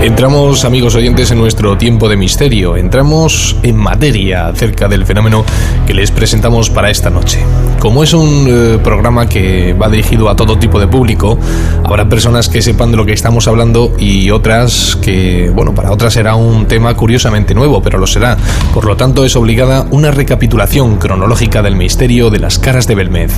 Entramos, amigos oyentes, en nuestro tiempo de misterio. Entramos en materia acerca del fenómeno que les presentamos para esta noche. Como es un programa que va dirigido a todo tipo de público, habrá personas que sepan de lo que estamos hablando y otras que, bueno, para otras será un tema curiosamente nuevo, pero lo será. Por lo tanto, es obligada una recapitulación cronológica del misterio de las caras de Belmez.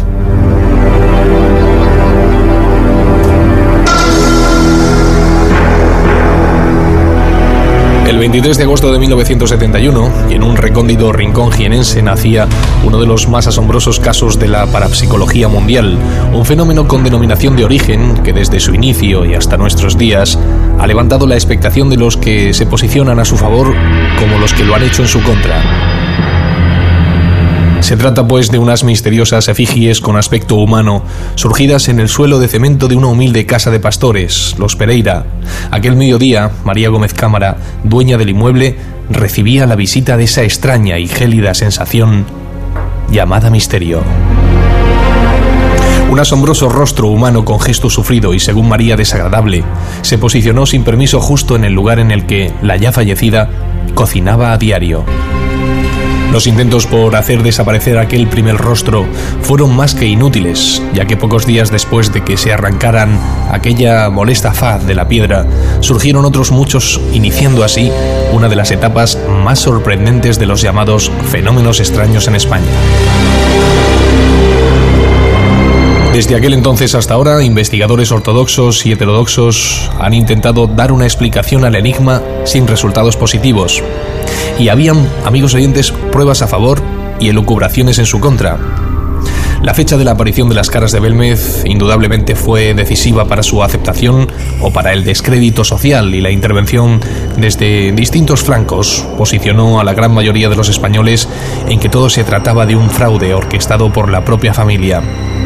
El 23 de agosto de 1971, y en un recóndito rincón jienense, nacía uno de los más asombrosos casos de la parapsicología mundial, un fenómeno con denominación de origen que desde su inicio y hasta nuestros días ha levantado la expectación de los que se posicionan a su favor como los que lo han hecho en su contra. Se trata pues de unas misteriosas efigies con aspecto humano, surgidas en el suelo de cemento de una humilde casa de pastores, los Pereira. Aquel mediodía, María Gómez Cámara, dueña del inmueble, recibía la visita de esa extraña y gélida sensación llamada misterio. Un asombroso rostro humano con gesto sufrido y, según María, desagradable, se posicionó sin permiso justo en el lugar en el que la ya fallecida cocinaba a diario. Los intentos por hacer desaparecer aquel primer rostro fueron más que inútiles, ya que pocos días después de que se arrancaran aquella molesta faz de la piedra, surgieron otros muchos, iniciando así una de las etapas más sorprendentes de los llamados fenómenos extraños en España. Desde aquel entonces hasta ahora, investigadores ortodoxos y heterodoxos han intentado dar una explicación al enigma sin resultados positivos. Y habían, amigos oyentes, pruebas a favor y elucubraciones en su contra. La fecha de la aparición de las caras de Belmez indudablemente fue decisiva para su aceptación o para el descrédito social, y la intervención desde distintos flancos posicionó a la gran mayoría de los españoles en que todo se trataba de un fraude orquestado por la propia familia.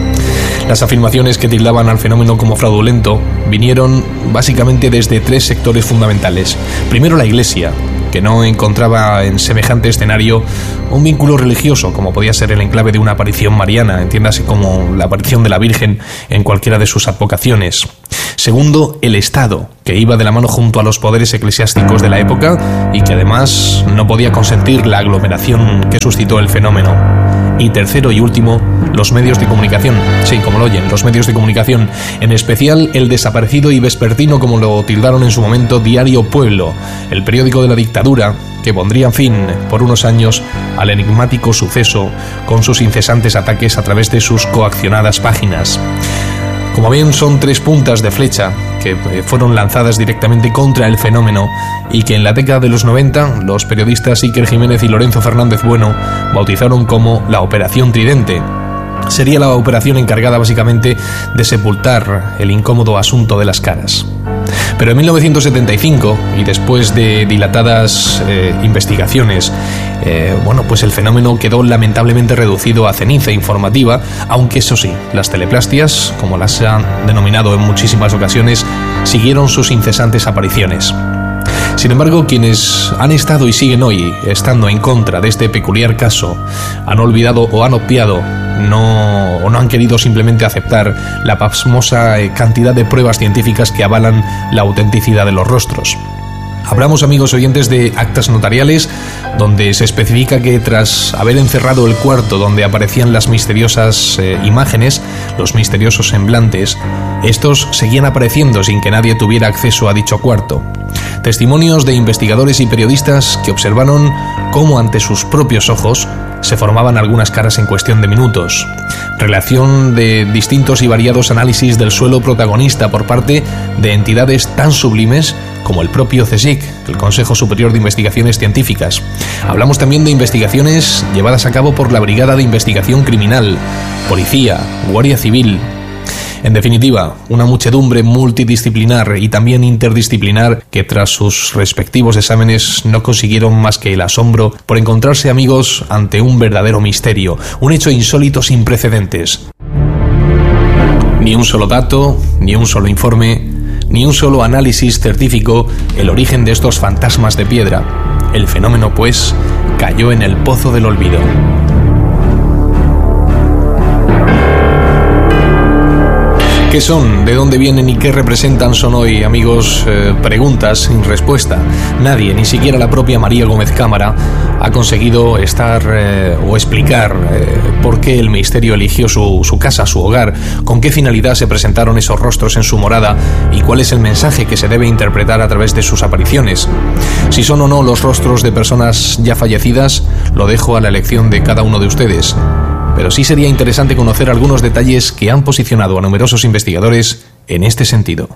Las afirmaciones que tildaban al fenómeno como fraudulento vinieron básicamente desde tres sectores fundamentales. Primero, la Iglesia, que no encontraba en semejante escenario un vínculo religioso como podía ser el enclave de una aparición mariana, entiéndase como la aparición de la Virgen en cualquiera de sus advocaciones. Segundo, el Estado, que iba de la mano junto a los poderes eclesiásticos de la época y que además no podía consentir la aglomeración que suscitó el fenómeno. Y tercero y último, los medios de comunicación. Sí, como lo oyen, los medios de comunicación, en especial el desaparecido y vespertino, como lo tildaron en su momento, Diario Pueblo, el periódico de la dictadura, que pondría fin por unos años al enigmático suceso con sus incesantes ataques a través de sus coaccionadas páginas. Como bien, son tres puntas de flecha que fueron lanzadas directamente contra el fenómeno y que en la década de los 90 los periodistas Iker Jiménez y Lorenzo Fernández Bueno bautizaron como la Operación Tridente. Sería la operación encargada básicamente de sepultar el incómodo asunto de las caras. Pero en 1975, y después de dilatadas investigaciones, pues el fenómeno quedó lamentablemente reducido a ceniza informativa, aunque eso sí, las teleplastias, como las han denominado en muchísimas ocasiones, siguieron sus incesantes apariciones. Sin embargo, quienes han estado y siguen hoy estando en contra de este peculiar caso han olvidado o han obviado o no han querido simplemente aceptar la pasmosa cantidad de pruebas científicas que avalan la autenticidad de los rostros. Hablamos, amigos oyentes, de actas notariales donde se especifica que tras haber encerrado el cuarto donde aparecían las misteriosas imágenes, los misteriosos semblantes, estos seguían apareciendo sin que nadie tuviera acceso a dicho cuarto. Testimonios de investigadores y periodistas que observaron cómo ante sus propios ojos se formaban algunas caras en cuestión de minutos. Relación de distintos y variados análisis del suelo protagonista por parte de entidades tan sublimes como el propio CSIC, el Consejo Superior de Investigaciones Científicas. Hablamos también de investigaciones llevadas a cabo por la Brigada de Investigación Criminal, Policía, Guardia Civil. En definitiva, una muchedumbre multidisciplinar y también interdisciplinar que tras sus respectivos exámenes no consiguieron más que el asombro por encontrarse, amigos, ante un verdadero misterio, un hecho insólito sin precedentes. Ni un solo dato, ni un solo informe, ni un solo análisis certificó el origen de estos fantasmas de piedra. El fenómeno, pues, cayó en el pozo del olvido. ¿Qué son? ¿De dónde vienen y qué representan? Son hoy, amigos, preguntas sin respuesta. Nadie, ni siquiera la propia María Gómez Cámara, ha conseguido explicar por qué el misterio eligió su casa, su hogar, con qué finalidad se presentaron esos rostros en su morada y cuál es el mensaje que se debe interpretar a través de sus apariciones. Si son o no los rostros de personas ya fallecidas, lo dejo a la elección de cada uno de ustedes. Pero sí sería interesante conocer algunos detalles que han posicionado a numerosos investigadores en este sentido.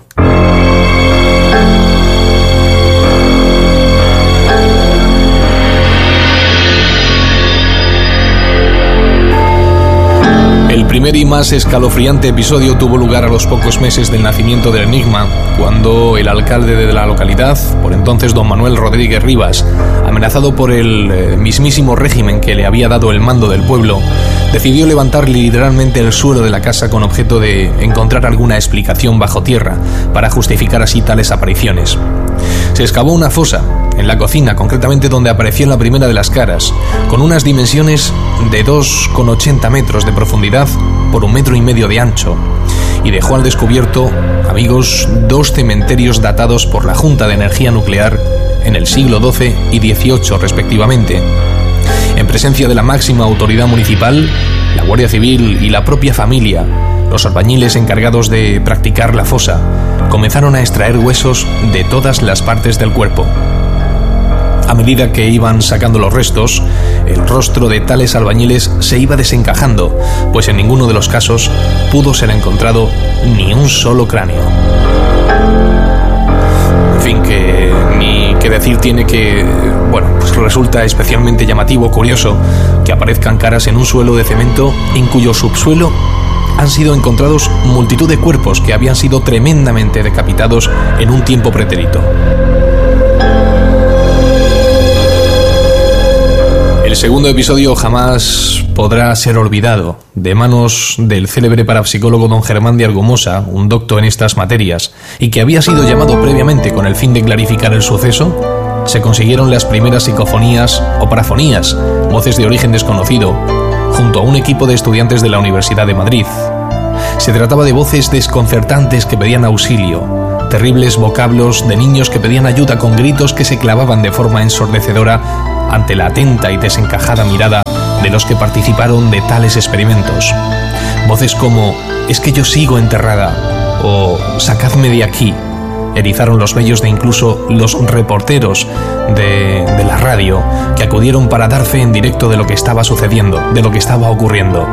El primer y más escalofriante episodio tuvo lugar a los pocos meses del nacimiento del enigma, cuando el alcalde de la localidad, por entonces don Manuel Rodríguez Rivas, amenazado por el mismísimo régimen que le había dado el mando del pueblo, decidió levantar literalmente el suelo de la casa con objeto de encontrar alguna explicación bajo tierra para justificar así tales apariciones. Se excavó una fosa en la cocina, concretamente donde apareció la primera de las caras, con unas dimensiones de 2,80 metros de profundidad por 1,5 metros de ancho, y dejó al descubierto, amigos, 2 cementerios datados por la Junta de Energía Nuclear en el siglo XII y XVIII respectivamente. En presencia de la máxima autoridad municipal, la Guardia Civil y la propia familia, los albañiles encargados de practicar la fosa comenzaron a extraer huesos de todas las partes del cuerpo. A medida que iban sacando los restos, el rostro de tales albañiles se iba desencajando, pues en ninguno de los casos pudo ser encontrado ni un solo cráneo. En fin, que ni qué decir tiene que, pues resulta especialmente llamativo, curioso, que aparezcan caras en un suelo de cemento en cuyo subsuelo han sido encontrados multitud de cuerpos que habían sido tremendamente decapitados en un tiempo pretérito. El segundo episodio jamás podrá ser olvidado, de manos del célebre parapsicólogo don Germán de Argumosa, un docto en estas materias, y que había sido llamado previamente con el fin de clarificar el suceso. Se consiguieron las primeras psicofonías o parafonías, voces de origen desconocido, junto a un equipo de estudiantes de la Universidad de Madrid. Se trataba de voces desconcertantes que pedían auxilio, terribles vocablos de niños que pedían ayuda con gritos que se clavaban de forma ensordecedora ante la atenta y desencajada mirada de los que participaron de tales experimentos. Voces como «es que yo sigo enterrada» o «sacadme de aquí» erizaron los vellos de incluso los reporteros de la radio, que acudieron para dar fe en directo de lo que estaba sucediendo, de lo que estaba ocurriendo.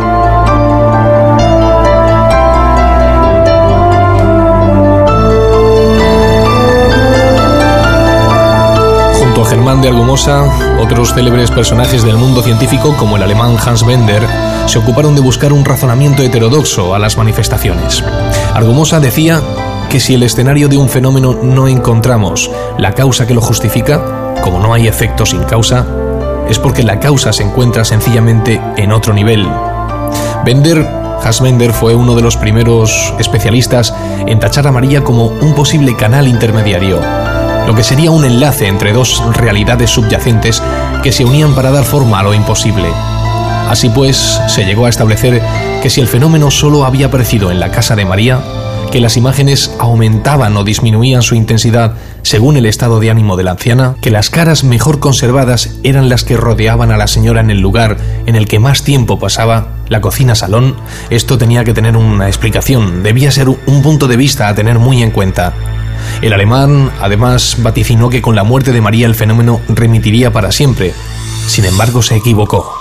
Junto a Germán de Argumosa, otros célebres personajes del mundo científico, como el alemán Hans Bender, se ocuparon de buscar un razonamiento heterodoxo a las manifestaciones. Argumosa decía que si el escenario de un fenómeno no encontramos la causa que lo justifica, como no hay efecto sin causa, es porque la causa se encuentra sencillamente en otro nivel. Hans Bender fue uno de los primeros especialistas en tachar a María como un posible canal intermediario, lo que sería un enlace entre dos realidades subyacentes que se unían para dar forma a lo imposible. Así pues, se llegó a establecer que si el fenómeno solo había aparecido en la casa de María, que las imágenes aumentaban o disminuían su intensidad según el estado de ánimo de la anciana, que las caras mejor conservadas eran las que rodeaban a la señora en el lugar en el que más tiempo pasaba, la cocina-salón. Esto tenía que tener una explicación, debía ser un punto de vista a tener muy en cuenta. El alemán, además, vaticinó que con la muerte de María el fenómeno remitiría para siempre. Sin embargo, se equivocó.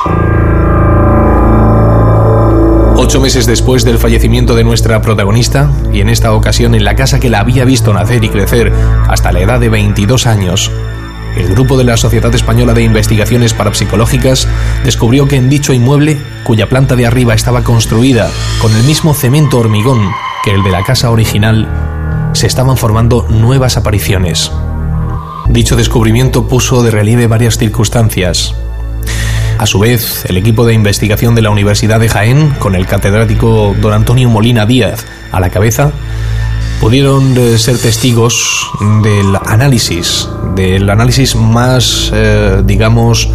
8 meses después del fallecimiento de nuestra protagonista, y en esta ocasión en la casa que la había visto nacer y crecer hasta la edad de 22 años, el grupo de la Sociedad Española de Investigaciones Parapsicológicas descubrió que en dicho inmueble, cuya planta de arriba estaba construida con el mismo cemento hormigón que el de la casa original, se estaban formando nuevas apariciones. Dicho descubrimiento puso de relieve varias circunstancias. A su vez, el equipo de investigación de la Universidad de Jaén, con el catedrático don Antonio Molina Díaz a la cabeza, pudieron ser testigos del análisis más,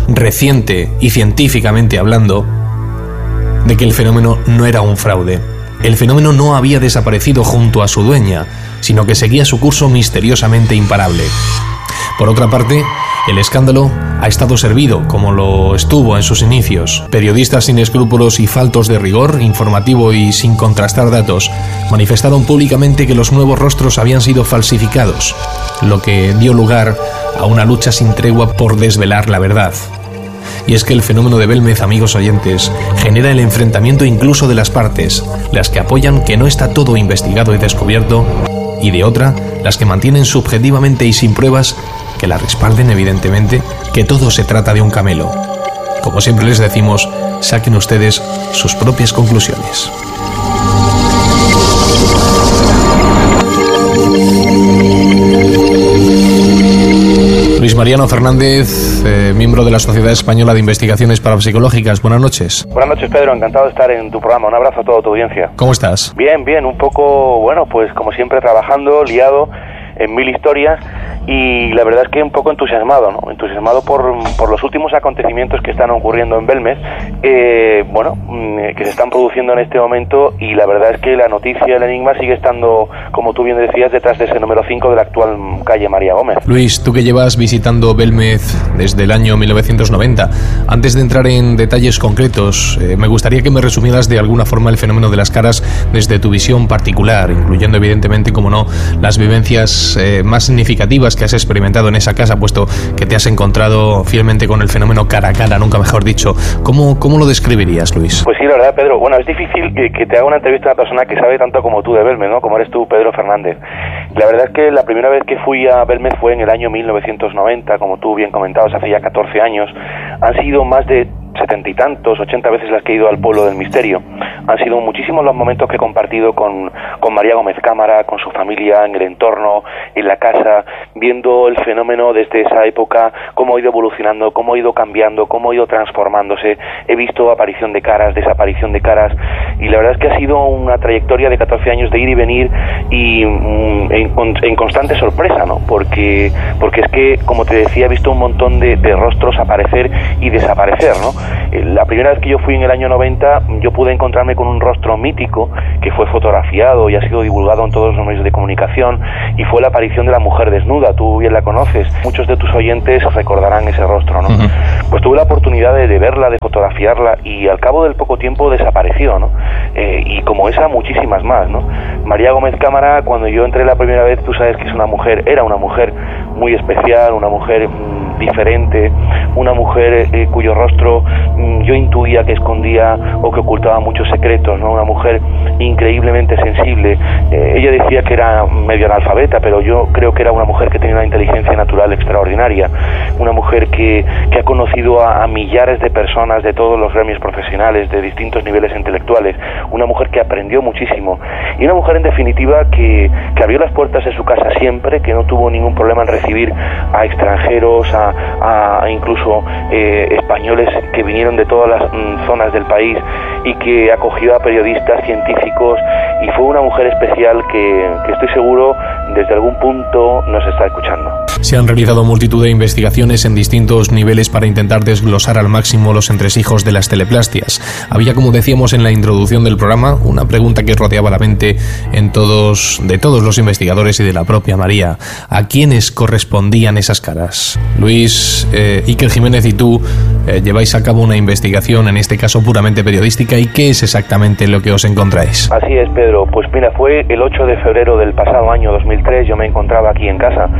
reciente y científicamente hablando, de que el fenómeno no era un fraude. el fenómeno no había desaparecido junto a su dueña, sino que seguía su curso misteriosamente imparable. Por otra parte, el escándalo ha estado servido, como lo estuvo en sus inicios. Periodistas sin escrúpulos y faltos de rigor informativo y sin contrastar datos manifestaron públicamente que los nuevos rostros habían sido falsificados, lo que dio lugar a una lucha sin tregua por desvelar la verdad. Y es que el fenómeno de Belmez, amigos oyentes, genera el enfrentamiento incluso de las partes, las que apoyan que no está todo investigado y descubierto, y de otra, las que mantienen subjetivamente y sin pruebas, que la respalden evidentemente, que todo se trata de un camelo. Como siempre les decimos, saquen ustedes sus propias conclusiones. Luis Mariano Fernández, miembro de la Sociedad Española de Investigaciones Parapsicológicas. Buenas noches. Buenas noches, Pedro. Encantado de estar en tu programa. Un abrazo a toda tu audiencia. ¿Cómo estás? Bien, bien. Un poco, bueno, pues como siempre trabajando, liado en mil historias. Y la verdad es que un poco entusiasmado, ¿no? Entusiasmado por los últimos acontecimientos que están ocurriendo en Belmez, que se están produciendo en este momento, y la verdad es que la noticia del enigma sigue estando, como tú bien decías, detrás de ese número 5 de la actual calle María Gómez. Luis, tú que llevas visitando Belmez desde el año 1990, antes de entrar en detalles concretos, me gustaría que me resumieras de alguna forma el fenómeno de las caras desde tu visión particular, incluyendo evidentemente, como no, las vivencias más significativas que has experimentado en esa casa, puesto que te has encontrado fielmente con el fenómeno cara a cara, nunca mejor dicho. ¿Cómo lo describirías, Luis? Pues sí, la verdad, Pedro, bueno, es difícil que te haga una entrevista a una persona que sabe tanto como tú de Belmez, ¿no? Como eres tú, Pedro Fernández. La verdad es que la primera vez que fui a Belmez fue en el año 1990, como tú bien comentabas, hace ya 14 años. Han sido más de 70 y tantos, 80 veces las que he ido al pueblo del misterio. Han sido muchísimos los momentos que he compartido con María Gómez Cámara, con su familia, en el entorno, en la casa, viendo el fenómeno desde esa época, cómo ha ido evolucionando, cómo ha ido cambiando, cómo ha ido transformándose. He visto aparición de caras, desaparición de caras, y la verdad es que ha sido una trayectoria de 14 años de ir y venir, y en constante sorpresa, ¿no? Porque es que, como te decía, he visto un montón de rostros aparecer y desaparecer, ¿no? La primera vez que yo fui en el año 90, yo pude encontrarme con un rostro mítico que fue fotografiado y ha sido divulgado en todos los medios de comunicación, y fue la aparición de la mujer desnuda. Tú bien la conoces, muchos de tus oyentes recordarán ese rostro, ¿no? Uh-huh. Pues tuve la oportunidad de verla, de fotografiarla, y al cabo del poco tiempo desapareció, ¿no? Y como esa, muchísimas más, ¿no? María Gómez Cámara, cuando yo entré la primera vez, tú sabes que era una mujer muy especial, una mujer diferente, una mujer cuyo rostro yo intuía que escondía o que ocultaba muchos secretos, ¿no? Una mujer increíblemente sensible. Ella decía que era medio analfabeta, pero yo creo que era una mujer que tenía una inteligencia natural extraordinaria, una mujer que ha conocido a millares de personas de todos los gremios profesionales, de distintos niveles intelectuales, una mujer que aprendió muchísimo, y una mujer en definitiva que abrió las puertas de su casa siempre, que no tuvo ningún problema en recibir a extranjeros, a incluso españoles que vinieron de todas las zonas del país, y que acogió a periodistas, científicos, y fue una mujer especial que estoy seguro desde algún punto nos está escuchando. Se han realizado multitud de investigaciones en distintos niveles para intentar desglosar al máximo los entresijos de las teleplastias. Había, como decíamos en la introducción del programa, una pregunta que rodeaba la mente de todos los investigadores y de la propia María: ¿a quiénes correspondían esas caras? Luis, Iker Jiménez y tú lleváis a cabo una investigación, en este caso puramente periodística, ¿y qué es exactamente lo que os encontráis? Así es, Pedro. Pues mira, fue el 8 de febrero del pasado año 2003, yo me encontraba aquí en casa,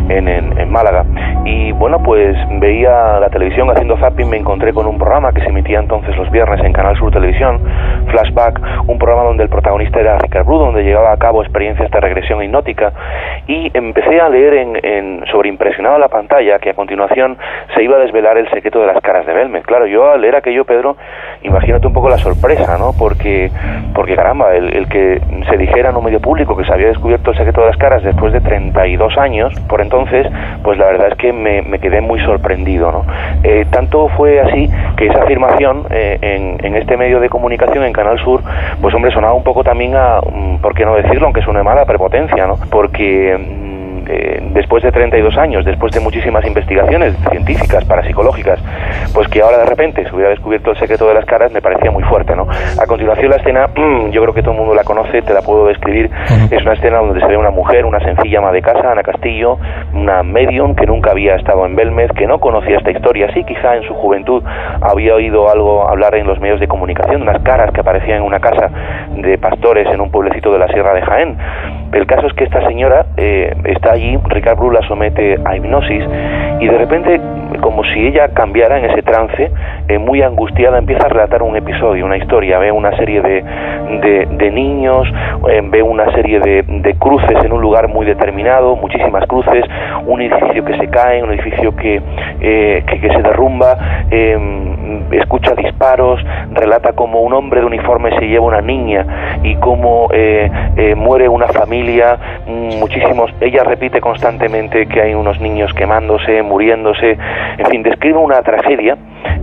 en Málaga, y bueno, pues veía la televisión haciendo zapping, me encontré con un programa que se emitía entonces los viernes en Canal Sur Televisión, Flashback, un programa donde el protagonista era Ricard Bru, donde llevaba a cabo experiencias de regresión hipnótica, y empecé a leer sobreimpresionado la pantalla que a continuación se iba a desvelar el secreto de las caras de Belmez. Claro, yo al leer aquello, Pedro, imagínate un poco la sorpresa, ¿no? Porque caramba, el que se dijera en un medio público que se había descubierto el secreto de las caras después de 32 años, por entonces, pues la verdad es que me quedé muy sorprendido, ¿no? Tanto fue así que esa afirmación en este medio de comunicación, en Canal Sur, pues hombre, sonaba un poco también a, ¿por qué no decirlo, aunque suene mal, a prepotencia, ¿no? Porque después de 32 años, después de muchísimas investigaciones científicas, parapsicológicas, pues que ahora de repente se hubiera descubierto el secreto de las caras, me parecía muy fuerte, ¿no? A continuación la escena, yo creo que todo el mundo la conoce, te la puedo describir. Es una escena donde se ve una mujer, una sencilla ama de casa, Ana Castillo, una medium que nunca había estado en Belmez, que no conocía esta historia. Sí, quizá en su juventud había oído algo hablar en los medios de comunicación, unas caras que aparecían en una casa de pastores en un pueblecito de la Sierra de Jaén. El caso es que esta señora está allí, Ricard Bru la somete a hipnosis y de repente, como si ella cambiara en ese trance, muy angustiada, empieza a relatar un episodio, una historia. Ve una serie de niños, ve una serie de cruces en un lugar muy determinado, muchísimas cruces, un edificio que se cae, un edificio que se derrumba, escucha disparos, relata como un hombre de uniforme se lleva una niña y cómo muere una familia, muchísimos. Ella repite constantemente que hay unos niños quemándose, muriéndose, en fin, describe una tragedia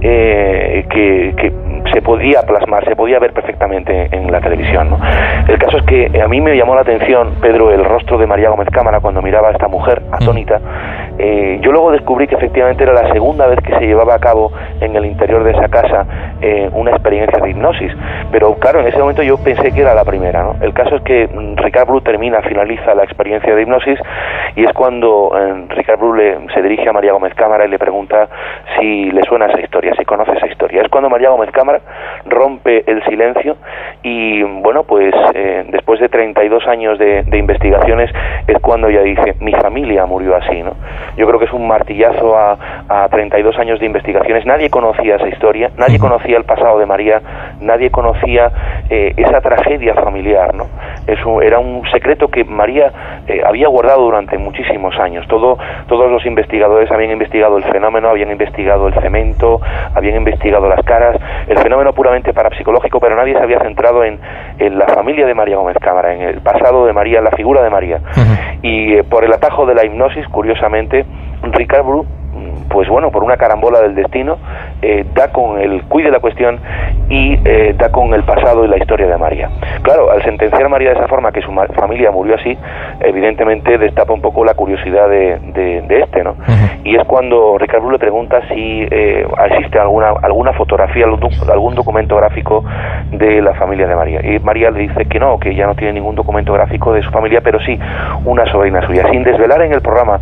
que se podía plasmar, se podía ver perfectamente en la televisión, ¿no? El caso es que a mí me llamó la atención, Pedro, el rostro de María Gómez Cámara cuando miraba a esta mujer atónita. Yo luego descubrí que efectivamente era la segunda vez que se llevaba a cabo en el interior de esa casa una experiencia de hipnosis, pero claro, en ese momento yo pensé que era la primera, ¿no? El caso es que Ricard Bru finaliza la experiencia de hipnosis y es cuando Ricard Bru se dirige a María Gómez Cámara y le pregunta si le suena esa historia, si conoce esa historia. Es cuando María Gómez Cámara rompe el silencio y bueno, pues después de 32 años de investigaciones es cuando ella dice: mi familia murió así, ¿no? Yo creo que es un martillazo a 32 años de investigaciones. Nadie conocía esa historia, nadie conocía el pasado de María, nadie conocía esa tragedia familiar, ¿no? Era un secreto que María había guardado durante muchísimos años. Todos los investigadores habían investigado el fenómeno, habían investigado el cemento, habían investigado las caras, el fenómeno puramente parapsicológico, pero nadie se había centrado en la familia de María Gómez Cámara, en el pasado de María, en la figura de María. Y por el atajo de la hipnosis, curiosamente, Ricard Bru, pues bueno, por una carambola del destino, da con el quid de la cuestión y da con el pasado y la historia de María. Claro, al sentenciar a María de esa forma, que su familia murió así, evidentemente destapa un poco la curiosidad de este, ¿no? Y es cuando Ricard Bru le pregunta si existe alguna fotografía, algún documento gráfico de la familia de María. Y María le dice que no, que ya no tiene ningún documento gráfico de su familia, pero sí una sobrina suya. Sin desvelar en el programa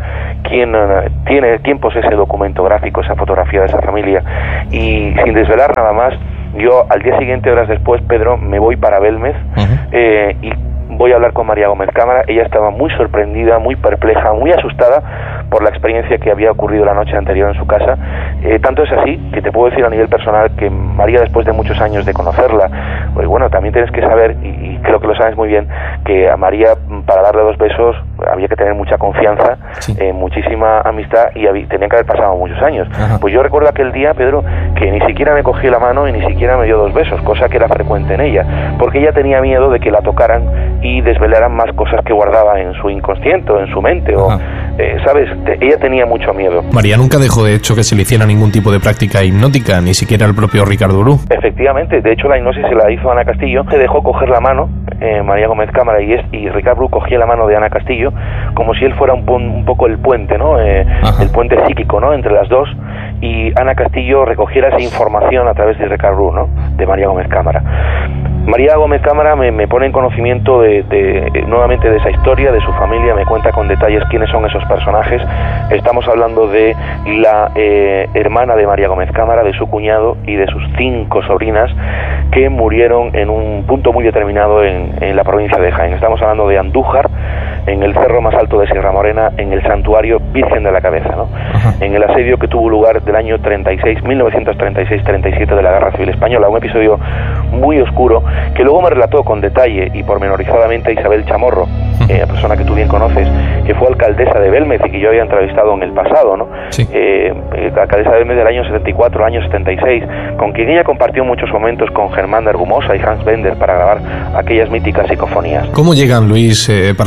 quién posee ese documento gráfico, esa fotografía de esa familia, y sin desvelar nada más, yo al día siguiente, horas después, Pedro, me voy para Belmez y voy a hablar con María Gómez Cámara. Ella estaba muy sorprendida, muy perpleja, muy asustada por la experiencia que había ocurrido la noche anterior en su casa. Tanto es así que te puedo decir a nivel personal que María, después de muchos años de conocerla, pues bueno, también tienes que saber, y creo que lo sabes muy bien, que a María, para darle 2 besos, había que tener mucha confianza, muchísima amistad, y tenían que haber pasado muchos años. Pues yo recuerdo aquel día, Pedro, que ni siquiera me cogió la mano y ni siquiera me dio 2 besos, cosa que era frecuente en ella, porque ella tenía miedo de que la tocaran y desvelaran más cosas que guardaba en su inconsciente o en su mente, o ¿sabes? Ella tenía mucho miedo. María nunca dejó, de hecho, que se le hiciera ningún tipo de práctica hipnótica, ni siquiera el propio Ricard Bru. Efectivamente, de hecho la hipnosis se la hizo Ana Castillo, se dejó coger la mano, María Gómez Cámara y Ricard Bru cogía la mano de Ana Castillo, como si él fuera un poco el puente, ¿no? El puente psíquico, ¿no? Entre las dos, y Ana Castillo recogiera esa información a través de Ricard Bru, ¿no? De María Gómez Cámara. María Gómez Cámara me pone en conocimiento nuevamente de esa historia, de su familia, me cuenta con detalles quiénes son esos personajes. Estamos hablando de la hermana de María Gómez Cámara, de su cuñado y de sus 5 sobrinas que murieron en un punto muy determinado en la provincia de Jaén. Estamos hablando de Andújar, en el cerro más alto de Sierra Morena, en el santuario Virgen de la Cabeza, ¿no? En el asedio que tuvo lugar del año 1936-37 de la Guerra Civil Española, un episodio muy oscuro que luego me relató con detalle y pormenorizadamente Isabel Chamorro, persona que tú bien conoces, que fue alcaldesa de Belmez y que yo había entrevistado en el pasado, ¿no? Sí. Alcaldesa de Belmez del año 74, año 76, con quien ella compartió muchos momentos con Germán de Argumosa y Hans Bender para grabar aquellas míticas psicofonías. ¿Cómo llegan, Luis, para que nuestros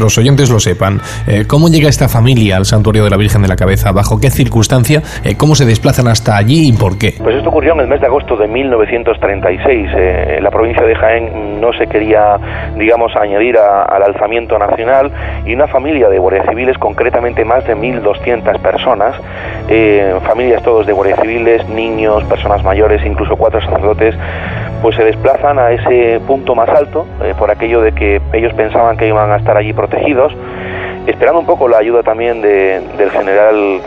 nuestros oyentes lo sepan, ¿cómo llega esta familia al Santuario de la Virgen de la Cabeza? ¿Bajo qué circunstancia? ¿Cómo se desplazan hasta allí y por qué? Pues esto ocurrió en el mes de agosto de 1936. La provincia de Jaén no se quería, digamos, añadir al alzamiento nacional, y una familia de guardias civiles, concretamente más de 1.200 personas, familias todos de guardias civiles, niños, personas mayores, incluso 4 sacerdotes, pues se desplazan a ese punto más alto, por aquello de que ellos pensaban que iban a estar allí protegidos, esperando un poco la ayuda también del general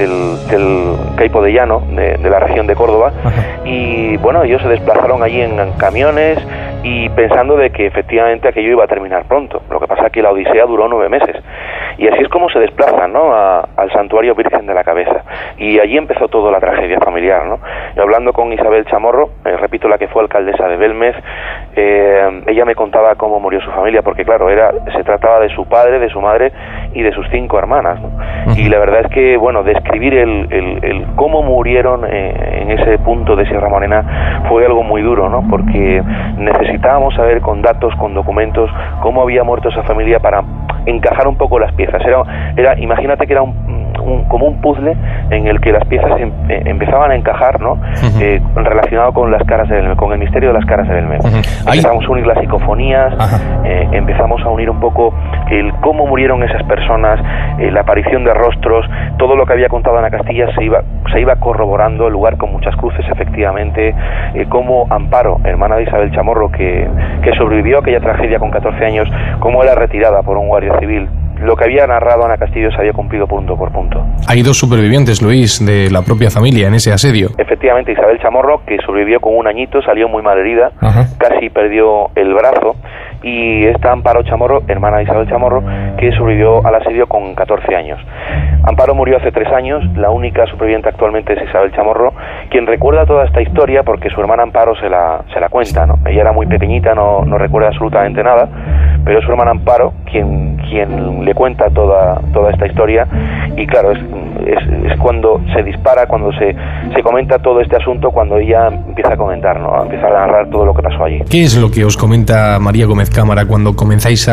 del Caipo de Llano, de la región de Córdoba. Ajá. Y bueno, ellos se desplazaron allí en camiones y pensando de que efectivamente aquello iba a terminar pronto. Lo que pasa es que la odisea duró 9 meses. Y así es como se desplazan, ¿no?, al Santuario Virgen de la Cabeza. Y allí empezó toda la tragedia familiar, ¿no? Y hablando con Isabel Chamorro, repito, la que fue alcaldesa de Belmez, ella me contaba cómo murió su familia, porque claro, se trataba de su padre, de su madre y de sus 5 hermanas, ¿no? Uh-huh. Y la verdad es que, bueno, describir el cómo murieron en ese punto de Sierra Morena fue algo muy duro, ¿no? Porque necesitábamos saber con datos, con documentos, cómo había muerto esa familia para encajar un poco las piezas. Imagínate que era como un puzzle en el que las piezas empezaban a encajar, ¿no? Uh-huh. Relacionado con las caras de Belmez, con el misterio de las caras de Belmez. Uh-huh. Empezamos a unir las psicofonías, empezamos a unir un poco el cómo murieron esas personas, la aparición de rostros, todo lo que había contado Ana Castilla se iba corroborando, el lugar con muchas cruces, efectivamente, cómo Amparo, hermana de Isabel Chamorro, que sobrevivió a aquella tragedia con 14 años, cómo era retirada por un guardia civil. Lo que había narrado Ana Castillo se había cumplido punto por punto. Hay 2 supervivientes, Luis, de la propia familia en ese asedio. Efectivamente, Isabel Chamorro, que sobrevivió con 1 añito, salió muy mal herida, casi perdió el brazo, y esta Amparo Chamorro, hermana de Isabel Chamorro, que sobrevivió al asedio con 14 años. Amparo murió hace 3 años, la única superviviente actualmente es Isabel Chamorro, quien recuerda toda esta historia porque su hermana Amparo se la cuenta, ¿no? Ella era muy pequeñita, no recuerda absolutamente nada, pero es su hermana Amparo quien le cuenta toda esta historia, y claro, es cuando se dispara, cuando se comenta todo este asunto, cuando ella empieza a comentar, ¿no? Empieza a narrar todo lo que pasó allí. ¿Qué es lo que os comenta María Gómez Cámara cuando comenzáis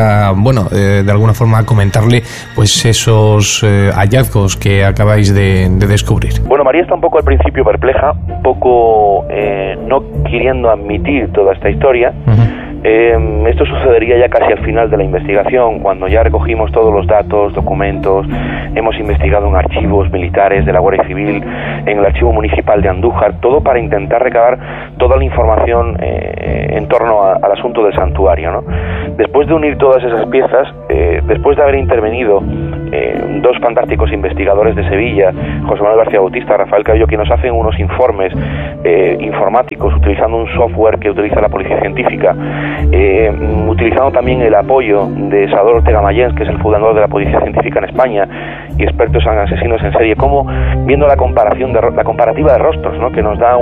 de alguna forma a comentarle pues esos hallazgos que acabáis de descubrir? Bueno, María está un poco al principio perpleja, un poco no queriendo admitir toda esta historia. Uh-huh. Esto sucedería ya casi al final de la investigación, cuando ya recogimos todos los datos, documentos, hemos investigado en archivos militares de la Guardia Civil, en el archivo municipal de Andújar, todo para intentar recabar toda la información en torno al asunto del santuario, ¿no? Después de unir todas esas piezas, después de haber intervenido 2 fantásticos investigadores de Sevilla, José Manuel García Bautista, Rafael Cabello, que nos hacen unos informes informáticos utilizando un software que utiliza la Policía Científica, utilizando también el apoyo de Salvador Ortega Mayens, que es el fundador de la Policía Científica en España y expertos en asesinos en serie, como viendo la comparativa de rostros, ¿no?, que nos da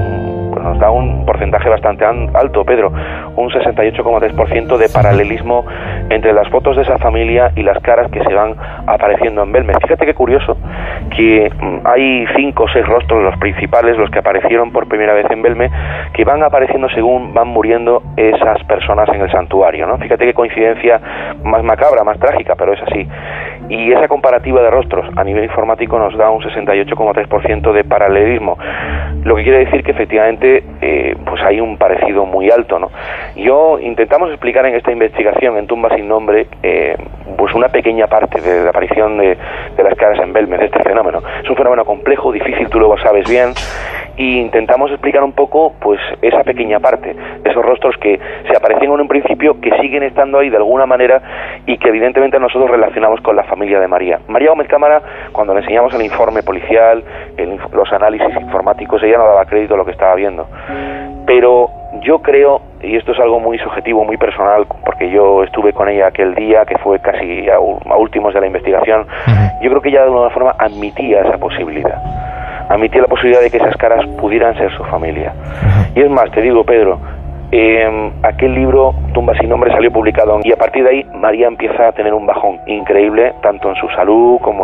un porcentaje bastante alto, Pedro, un 68,3% de paralelismo entre las fotos de esa familia y las caras que se van apareciendo en Belmez. Fíjate qué curioso que hay 5 o 6 rostros, los principales, los que aparecieron por primera vez en Belmez, que van apareciendo según van muriendo esas personas en el santuario, ¿no? Fíjate qué coincidencia más macabra, más trágica, pero es así. Y esa comparativa de rostros a nivel informático nos da un 68,3% de paralelismo, lo que quiere decir que efectivamente pues hay un parecido muy alto, ¿no? Intentamos explicar en esta investigación en Tumba sin nombre pues una pequeña parte de la aparición de las caras en Belmez, de este fenómeno. Es un fenómeno complejo, difícil, tú lo sabes bien, y intentamos explicar un poco pues esa pequeña parte, esos rostros que se aparecían en un principio, que siguen estando ahí de alguna manera y que evidentemente nosotros relacionamos con la familia de María. María Gómez Cámara, cuando le enseñamos el informe policial, los análisis informáticos, ella no daba crédito a lo que estaba viendo. Pero yo creo, y esto es algo muy subjetivo, muy personal, porque yo estuve con ella aquel día, que fue casi a últimos de la investigación, yo creo que ella de alguna forma admitía esa posibilidad. Admitía la posibilidad de que esas caras pudieran ser su familia. Y es más, te digo, Pedro, aquel libro, Tumba sin nombre, salió publicado, y a partir de ahí María empieza a tener un bajón increíble, tanto en su salud como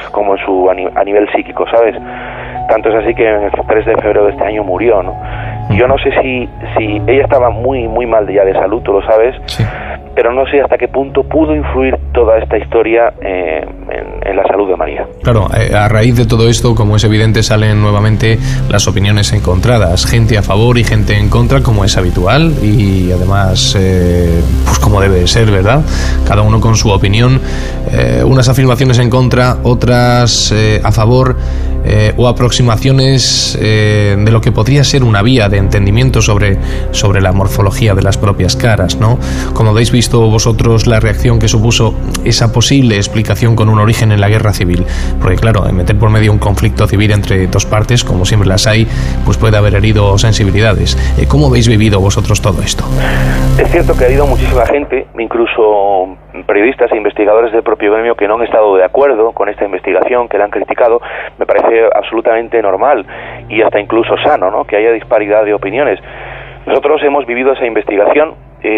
a nivel psíquico, ¿sabes? Tanto es así que el 3 de febrero de este año murió, ¿no? Yo no sé si ella estaba muy mal ya de salud, tú lo sabes, sí, pero no sé hasta qué punto pudo influir toda esta historia en la salud de María. Claro, a raíz de todo esto, como es evidente, salen nuevamente las opiniones encontradas, gente a favor y gente en contra, como es habitual, y además, pues como debe ser, ¿verdad? Cada uno con su opinión, unas afirmaciones en contra, otras a favor, o aproximaciones de lo que podría ser una vía de entendimiento sobre la morfología de las propias caras, ¿no? Como habéis visto vosotros la reacción que supuso esa posible explicación con un origen en la guerra civil, porque claro, meter por medio un conflicto civil entre dos partes, como siempre las hay, pues puede haber herido sensibilidades. ¿Cómo habéis vivido vosotros todo esto? Es cierto que ha habido muchísima gente, incluso periodistas e investigadores del propio gremio, que no han estado de acuerdo con esta investigación, que la han criticado. Me parece absolutamente normal y hasta incluso sano, ¿no?, que haya disparidad de opiniones. Nosotros hemos vivido esa investigación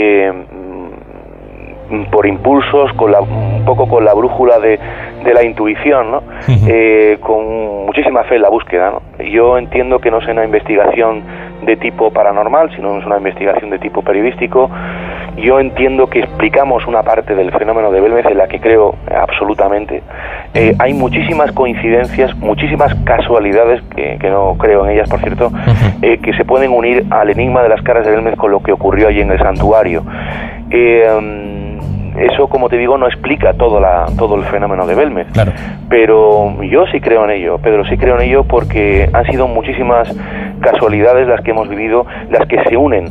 por impulsos, un poco con la brújula de la intuición, ¿no? Con muchísima fe en la búsqueda, ¿no? Yo entiendo que no es una investigación de tipo paranormal, sino es una investigación de tipo periodístico. Yo entiendo que explicamos una parte del fenómeno de Belmez en la que creo absolutamente. Hay muchísimas coincidencias, muchísimas casualidades, que no creo en ellas, por cierto, que se pueden unir al enigma de las caras de Belmez con lo que ocurrió allí en el santuario. Eso, como te digo, no explica todo el fenómeno de Belmez. Claro. Pero yo sí creo en ello, Pedro, sí creo en ello, porque han sido muchísimas casualidades las que hemos vivido, las que se unen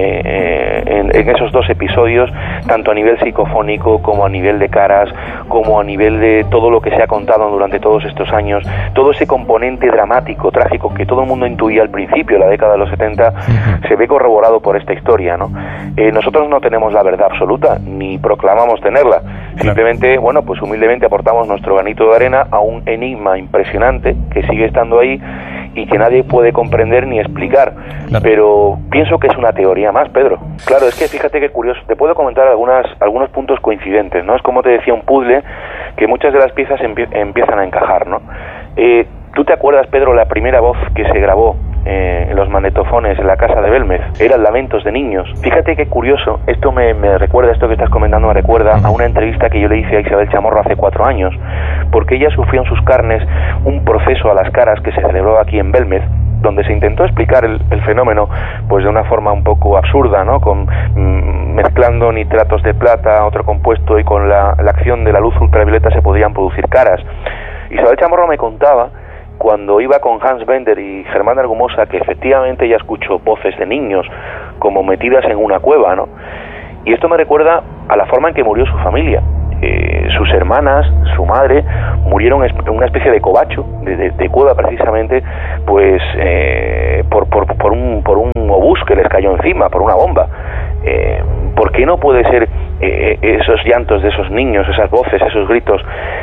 en esos dos episodios, tanto a nivel psicofónico como a nivel de caras, como a nivel de todo lo que se ha contado durante todos estos años, todo ese componente dramático, trágico, que todo el mundo intuía al principio, la década de los 70, se ve corroborado por esta historia, ¿no? Nosotros no tenemos la verdad absoluta, ni proclamamos tenerla. Simplemente, bueno, pues humildemente aportamos nuestro granito de arena a un enigma impresionante que sigue estando ahí y que nadie puede comprender ni explicar. Claro. Pero pienso que es una teoría más, Pedro. Claro, es que fíjate qué curioso. Te puedo comentar algunos puntos coincidentes, ¿no? Es como te decía, un puzzle que muchas de las piezas empiezan a encajar, ¿no? ¿Tú te acuerdas, Pedro, la primera voz que se grabó en los magnetofones en la casa de Belmez? Eran lamentos de niños. Fíjate qué curioso, esto me recuerda, esto que estás comentando me recuerda a una entrevista que yo le hice a Isabel Chamorro hace 4 años, porque ella sufrió en sus carnes un proceso a las caras que se celebró aquí en Belmez, donde se intentó explicar el fenómeno pues de una forma un poco absurda, ¿no? Mezclando nitratos de plata, otro compuesto, y con la acción de la luz ultravioleta se podían producir caras. Isabel Chamorro me contaba, cuando iba con Hans Bender y Germán Argumosa, que efectivamente ella escuchó voces de niños como metidas en una cueva, ¿no? Y esto me recuerda a la forma en que murió su familia. Sus hermanas, su madre, murieron en una especie de covacho, de cueva precisamente, pues por un obús que les cayó encima, por una bomba. ¿Por qué no puede ser esos llantos de esos niños, esas voces, esos gritos,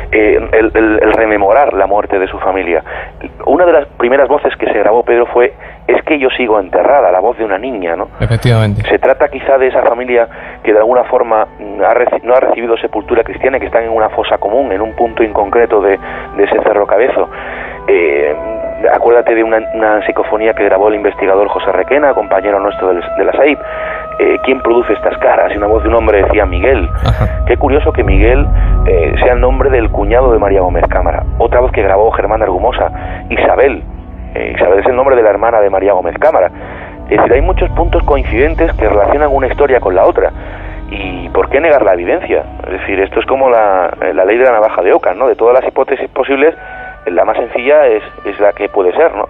el rememorar la muerte de su familia? Una de las primeras voces que se grabó, Pedro, fue "es que yo sigo enterrada", la voz de una niña, ¿no? Efectivamente. Se trata quizá de esa familia que de alguna forma no ha recibido sepultura cristiana, que están en una fosa común, en un punto inconcreto de ese Cerro Cabezo. Acuérdate de una psicofonía que grabó el investigador José Requena, compañero nuestro de la SAIP. ¿Quién produce estas caras? Y una voz de un hombre decía Miguel. Ajá. Qué curioso que Miguel sea el nombre del cuñado de María Gómez Cámara. Otra voz que grabó Germán Argumosa, Isabel. Isabel es el nombre de la hermana de María Gómez Cámara. Es decir, hay muchos puntos coincidentes que relacionan una historia con la otra. ¿Y por qué negar la evidencia? Es decir, esto es como la ley de la navaja de Ockham, ¿no? De todas las hipótesis posibles, la más sencilla es la que puede ser, ¿no?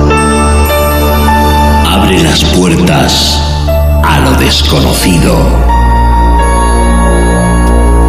Abre las puertas a lo desconocido.